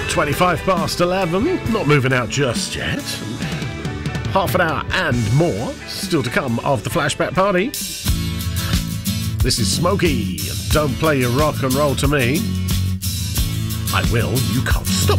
25 past 11, not moving out just yet. Half an hour and more still to come of the Flashback Party. This is Smokey. Don't play your rock and roll to me. I will, you can't stop